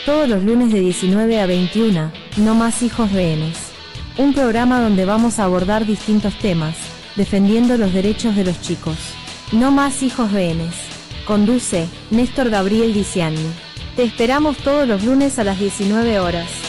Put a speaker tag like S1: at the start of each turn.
S1: Todos los lunes de 19 a 21, No Más Hijos Rehenes. Un programa donde vamos a abordar distintos temas, defendiendo los derechos de los chicos. No Más Hijos Rehenes. Conduce Néstor Gabriel Diciani. Te esperamos todos los lunes a las 19 horas.